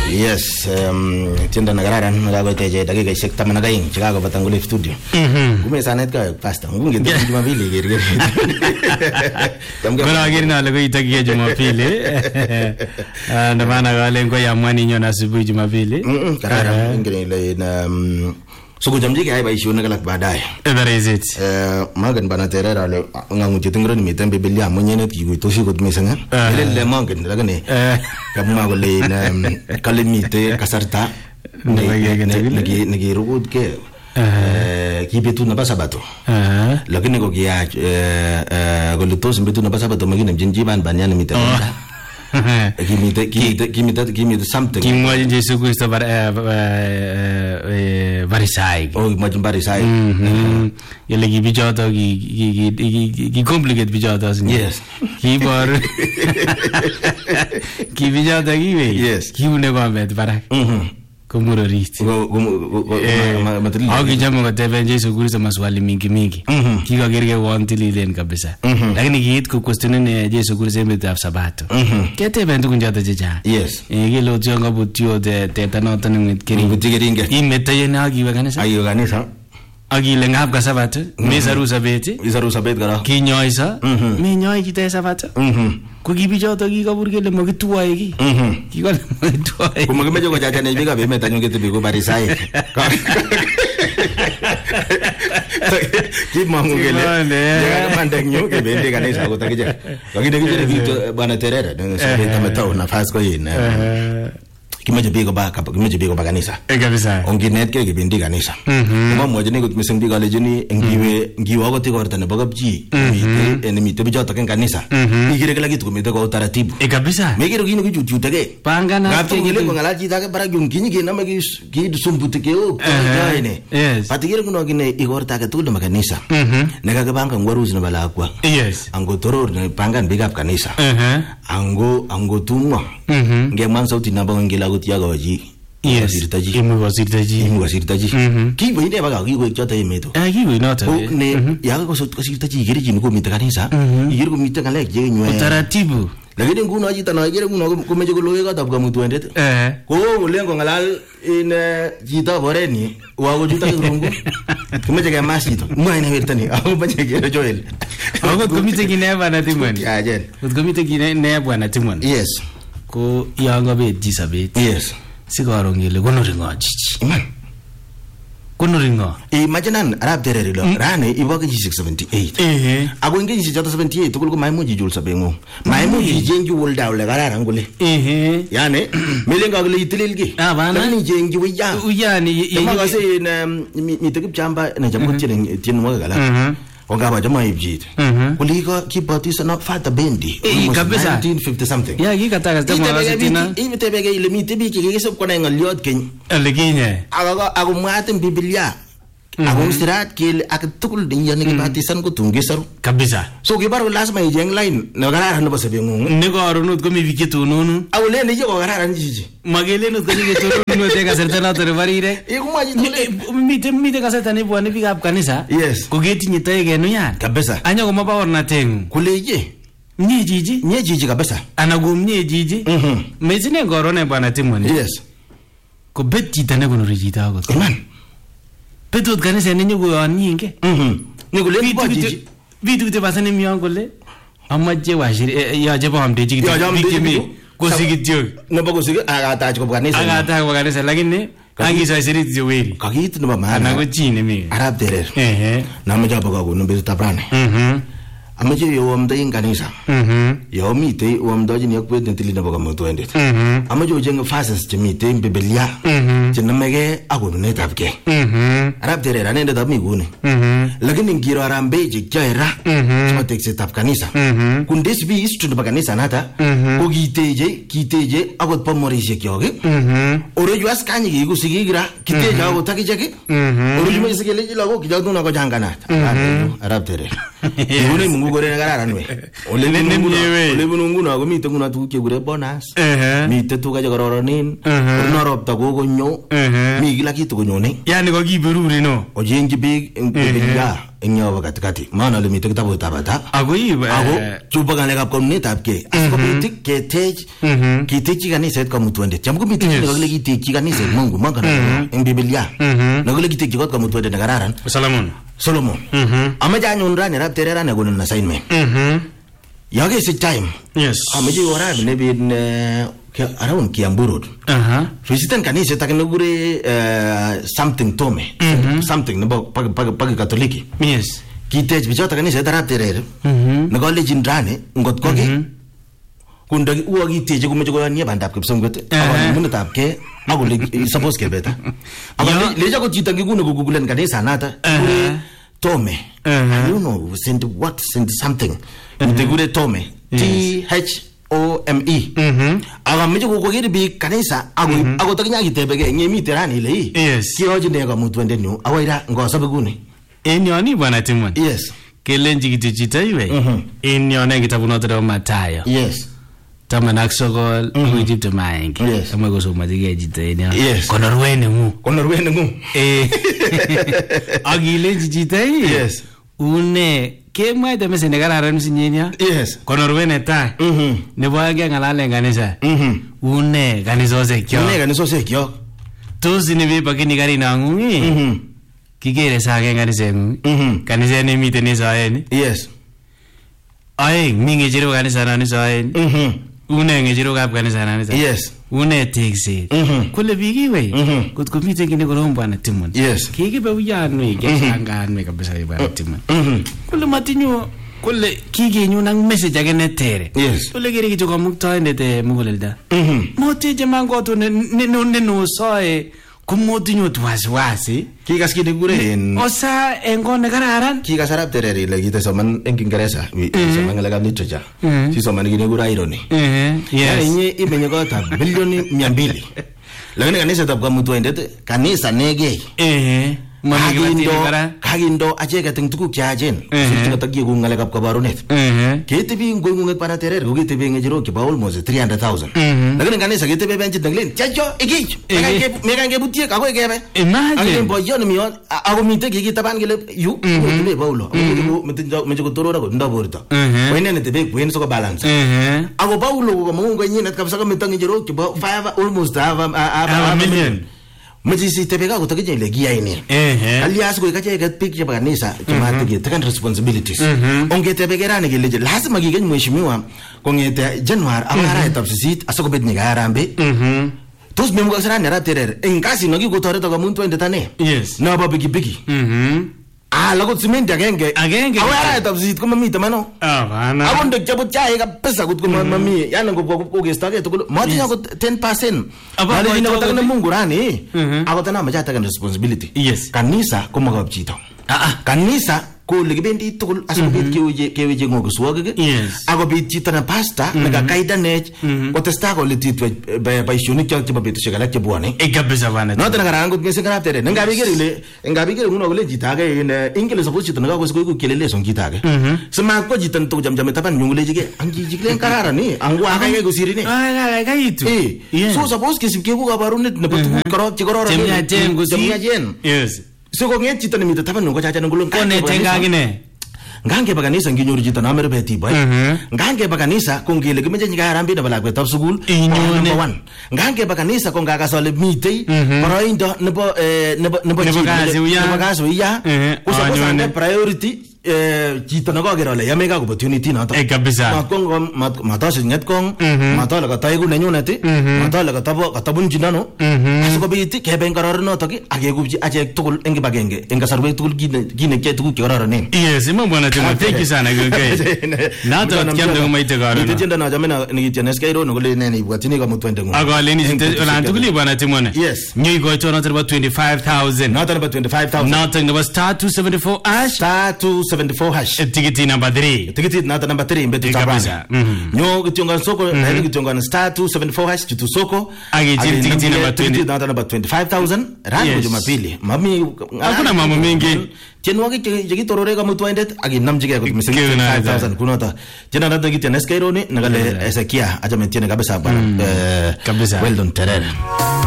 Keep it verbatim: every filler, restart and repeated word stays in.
Yes, um, tiendo na kararan nakakoiteche dakikaishek taman ak aeng chekakobata ngole studio. Kumesanet ka pasta. Ngungen to Jumapili ker ker. Kono agerin ale ko itakie Jumapili. Na maana kale ngo yamwani nyo na asubuhi Jumapili. Kararan ngene ile na so kujamji ke ai baishonik alak baadaye. That is it. Eh magan bana terera le nganguche tingro ni meten Biblia monyenet kikuitoshi kot mising. Ile le magan lakini kamwa kole na kale mite kasarta niki niki rukut ke eh kibetu na basabato. Lakini ko kiach eh kole tos betu na basabato magine mjinjiban banyana mite. Kimite kimite kimite kimite something. Kimwaje Yesu Kristo bar barisai. Oh, imagine barisai. Yele gibijoto gi gi gi complicate bijoto. Yes. Kibor. Kibijoto gi we. Yes. Kibune ko met barak. Mhm. Kumuro risti. Aki jamu ka tebe Yesu Kristo maswali mingi mingi. Kika gerge wantili len kabisa. Lakini kiit ku question ne Yesu Kristo meta sabato. Ketebe ndugu njata jeja. Yes. Ngilo tionga butio de teta noto ngit kiri. Butigeringe. Imeta yena aki wa kanisa. Ayo kanisa. Aki le ngap ka sabato. Mesaru sabeti. Mesaru sabeti kara. Kinyoisa. Me nyoi kite sabato. Ko kibijoto kikabur kele makituae ki. Kikole makituae. Ko makimeje ko jaja ne biga be meta nyongete bigo barisai. Ki mangungele. Ya mandek nyo ke bende kanisa ko takije. Lakini kije Victor bana terera ndio sabeta metao nafasi ko yin. Kimeje bigo ba kimeje bigo ba kanisa. Eh kabisa. Onginet ke kibendi kanisa. Kuma moja ne ko miseng bigo lejeni ngiwe ngiwa ko tikorta ne bagabji. Mite ene mite bijoto ken kanisa. Igire kila kitu kumite kwa utaratibu. Eh kabisa. Megiro kino kichututege. Pangana. Ngapti ngile ko ngala chita ke bara yungkinyi ke nama ki ki sumbutike o. Kaine. Yes. Patigire kuno kine igorta ke tulo makanisa. Ne ka banga ngwaruzi na bala akwa. Yes. Ango toror ne pangan big up kanisa. Ango ango tumwa. Nge man sauti na bango ngila kutia gaji. Yes. Wasiritaji. Imu wasiritaji. Imu wasiritaji. Kibo ine baga kibo chota yemeto. Eh kibo inota. Ne yaga ko wasiritaji igire jinu ko mita kanisa. Igire ko mita kale je nywe. Utaratibu. Lakini nguno ajita na igire nguno kumeje ko loye ka tabga mutu endete. Eh. Ko lengo ngalal in jita boreni wa go juta rungu. Kumeje ka masito. Mwa ina vertani. Au baje ke joel. Au komite kine bana timoni. Ya jen. Komite kine ne bwana timoni. Yes. Ko yanga be disabet. Yes. Sigaro ngile kono ringo chichi. Iman. Kono ringo. E majanan arab tereri lo. Rane iboga ji six seventy-eight. Eh. Ago nge ji seventy-eight tukul ko maimu ji jul sabengo. Maimu ji jenju wol dawle garara ngule. Eh. Yani melenga gele itililgi. Ah bana. Ni jenji wiya. Uyani. Tama gase na mi tekip chamba na jamu tien tien mo gala. Mhm. Ogaba jama ibjit. Kuliko kipatisa na fata bendi. nineteen fifty something. Ya gika taka tama wasitina. Ibe tebege ile mi tebi ke gesop kona ngaliot ken. Aleginye. Aga aga muatem Biblia. Aga sirat ke akatukul din yan ke batisan ko tunggesaru. Kabisa. So ke baro lazima ijeng line na garara no basabe ngung. Ne ko arunut ko mi vikitu nunu. Awle ne je ko garara njiji. Magele no ko ni to no te ka sertana to varire. E kuma ji tole. Mi te mi te ka sertana bwana piga up kanisa. Yes. Ko geti nyita yake no yan. Kabisa. Anya ko maba orna tengu. Kuleje. Nye jiji. Nye jiji kabisa. Anagum nye jiji. Mhm. Mezine gorone bwana timoni. Yes. Ko beti tane ko rijita ko. Man. Petut kanisa nenyo ko anyinge. Mhm. Ni ko le ko jiji. Vitu te basane mi angole. Amaje washiri ya jaba amdeji ki. Ko sigityo. No ba ko sigi aga ta ko kanisa. Aga ta ko kanisa lakini angi sa siri tiweri. Kagit no ba ma. Ana ko chini mi. Arab terer. Eh eh. Na ma jaba ko no be tabrane. Mhm. Amaje yo amda in kanisa. Mhm. Yo mite o amda jini yakwe tentili na ba ko moto ende. Mhm. Amaje jenga fases je mite Biblia. Mhm. Je namege ago ne tabke. Mhm. Arab terer anende tab mi gune. Mhm. Lakini ngiro arambe je jaira. Mhm. Chama tekse tab kanisa. Mhm. Kundes bi istu ba kanisa nata. Ko giteje giteje ago pa morise kyoge. Mhm. Oro juas kanyi gi gusigira kiteje ago takije ki. Mhm. Oro jume sekele lago kijagu na ko jangana. Arab terer. Ngune Mungu gore kararan we. Ole ole bununguno ko mite nguno tuguk chekure bonus. Mite tuga che kororonen. Ono ropta kokonyo. Mi kila kitu konyone. Yani ko kiberuri no. Ojengi big eng enyo katikati. Maana le mite kitabu tabata. Ako ibe. Ako chupa ngalekab konunetab ke. Asikobit ketech kitechi kaniset kwa mutwende. Cham ko mite kile kile kitechi kaniset Mungu manga eng Biblia. Na kile kitechi kot kwa mutwende kararan. Solomon. Solomon. Mhm. Amaja nyonra ne rap terera ne gonun assignment. Mhm. Yage si time. Yes. Amaji ora ne bin around Kiambu Road. Aha. Visitan kanisa takene gure something tome. Something nebo pag pag pag Katoliki. Yes. Kitej bichota kanisa rap terera. Mhm. Ne gole jindrane ngot koge. Kunda uwa kiteje kumeje ko nie bandap kipsongote. Awan munetab ke magole suppose ke beta. Awan leja ko chita ngikuno kugulen kanisa nata. Tome. I don't know send what send something. Mtegure tome. T H O M E. Mhm. Aga meje ko kogere bi kanisa ago ago takinya kitebege ngemi terani le. Yes. Kiyoje ndega mutwende nyu awaira ngosabe gune. Enyoni bwana Timon. Yes. Kelenji kitichita iwe. Mhm. Enyone kitabu noto Mathayo. Yes. Tamanak sokol kujipte maenge. Yes. Kama kosomaji ke jita enya. Yes. Konorwene ngu. Konorwene ngu. Eh. Agilenji jita i. Yes. Une kemwaite mese ne kararan msinyenya. Yes. Konorwene ta. Mhm. Nebo age ngalale kanisa. Mhm. Une kanisa sekyo. Une kanisa sekyo. Tosi ni bipa kini gari nangu. Mhm. Kigere sa age kanisa ngu. Mhm. Kanisa ne mite ni saeni. Yes. Ay, minge jiro kanisa nani saeni. Mhm. Une ngejiro kap kanisa nani saeni. Yes. Une taxi. Kule bigi we. Kut ko mite kini ko bwana Timon. Yes. Kiki be uyanwe keshanganwe kabisa bwana Timon. Mhm. Kule matinyo kule kiki nyu nang message agene tere. Yes. Kule giri kitu kwa mukta ndete mugulelda. Mhm. Moti jema ngoto ne ne no soe kumotinyo twaswasi. Kika skide gure en. Osa engone kararan. Kika sarap tereri le kita soman en Kiingereza. Soman ngalaga literature. Si soman gine gura ironi. Mhm. Yes. Yenye imenye kota bilioni mia mbili. Lakini kanisa tabwa mtu endete kanisa nege. Eh. Kagindo kagindo acheke ting tukuk chachen. Sisi katagie ku ngalekab kabarunet. Mhm. Ketibi ngoingunget para terer ko ketibi ngejiro ke almost three hundred thousand. Lakini kanisa ketibi benchi danglen. Chacho igich. Mega mega ngebutie kako ekebe. Imagine. Angin boyo ni mion ako mite kikitaban gele yu. Kule Paulo. Ko metinjo mejo ko torora ko ndaborta. Wene ne tebe kwen so ko balance. Mhm. Ako Paulo ko mungu nyenet kabisa ko metang ngejiro ke five almost have a million. Majisi tebeka kutakinya ile gia ini. Eh. Alias ko ikache kat picture pa kanisa tumate ke takan responsibilities. Onge tebekera ne gele lazima gigen mheshimiwa kongete January amara etap sisit asoko bet niga arambe. Mhm. Tos memu kasara ne raterer. Engasi no gi gotoreta ko muntu ende tane. Yes. Na ba bigi bigi. Mhm. Ah, lago cement agenge. Agenge. Awara etap sisit ko mami tamano. Ah, bana. Abon de jabut chae ka pesa kut ko mami. Yana ko ko gesta ke to ko mati ko ten percent. Bale ina ko takana Mungu rani. Ako tana maja takana responsibility. Yes. Kanisa ko magab chito. Ah ah. Kanisa ko legebendi to aso bit kewe kewe jengo ko swage. Yes. Ako bit chito na pasta naga kaida net ko testa ko lititwe ba ishuni kya tiba bit shigala ke buane. E gabeza bana. No tana garango ngese kana tere. Ngabi gere le ngabi gere uno le jitaga ine ingele suppose chito naga ko ko kelele son jitaga. Sema ko jitan to jam jam tapan nyungule jige anji jiglen karara ni angwa ka ke siri ni. Ah ka itu. Eh. So suppose ke sibke ko gabarunet ne patu karo chigoro. Jamnya jen go jamnya jen. Yes. So ko nget chito ni mita tapan ngo chacha ngulon ka ne tenga gine. Ngange baganisa nginyoru jito na mere beti boy. Ngange baganisa kongile kimeje nyiga arambi na balagwe top school. Number one. Ngange baganisa konga kasole mitei paroindo nebo nebo nebo kazi uya. Nebo kazi uya. Usaposa priority eh jito na kogero le yamega opportunity na to. E kabisa. Makongo matose nget kong matola ka taigu nenyuneti. Matola ka tabo ka tabun jinano. Asiko biti keben karor no toki agegubji aje tukul engi bagenge. Enga sarwe tukul gine gine ke tukul karor ne. Yes, imam thank you sana okay. Nata kiamdo maite garo. Nitenda na jamena nigitene skairo no gole nene ibwatini ka mutwende ngo. Ago aleni sinte la tukuli bwana timone. Yes. Nyi go to not about twenty-five thousand. Not about twenty-five thousand. Not about star two seventy-four ash. Star two seventy-four seventy-four hash tikiti number three tikiti nata number three mbetu tabana nyo kitonga soko na kitonga star two seventy-four hash kitu soko agijiri tikiti number twenty nata number twenty-five thousand rand Jumapili mami hakuna mambo mengi chenwagi chekitororeka mutwaindet akinamjige kot mising twenty-five thousand kunota jena nata kitya neskaironi nagale Ezekia acha metiene kabisa bana kabisa well done terere